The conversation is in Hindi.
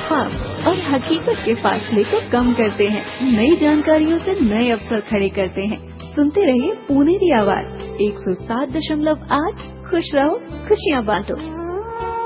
ख्वाब और हकीकत के फासले को कम करते हैं। नई जानकारियों से नए अवसर खड़े करते हैं। सुनते रहिए पुनेरी आवाज 107.8। खुश रहो, खुशियाँ बांटो।